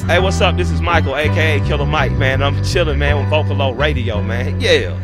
Hey, what's up? This is Michael, aka Killer Mike, man. I'm chilling, man, with Vocalo Radio, man. Yeah.